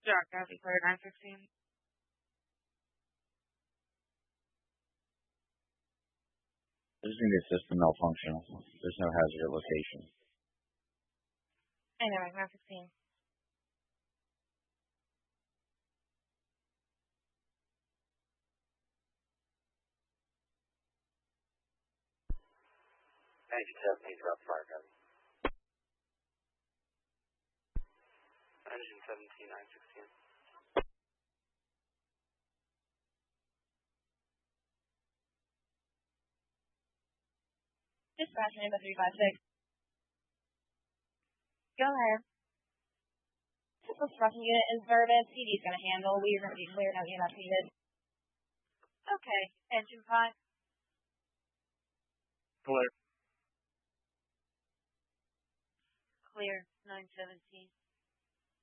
Jack, copy, clear 916. There's going to be a system malfunction. There's no hazard at location. Anyway, 916. Engine 17 drop fire, copy. Engine 17, 916. Dispatch number 356. Go ahead. This fucking unit is Vervis. CD's going to handle. We are going to be clear. No EMS needed. Okay. Engine 5. Clear. Clear. 917.